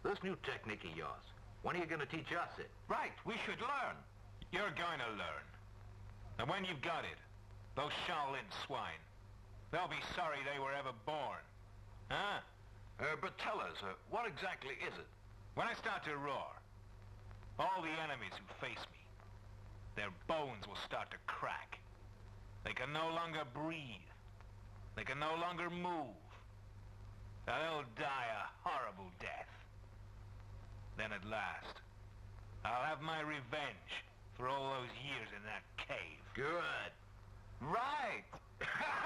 This new technique of yours, when are you going to teach us it? Right, we should learn. You're going to learn. And when you've got it, those Shaolin swine, they'll be sorry they were ever born. Huh? But tell us, what exactly is it? When I start to roar, all the enemies who face me, their bones will start to crack. They can no longer breathe. They can no longer move. And they'll die a horrible death. Then at last, I'll have my revenge for all those years in that cave. Good. Right!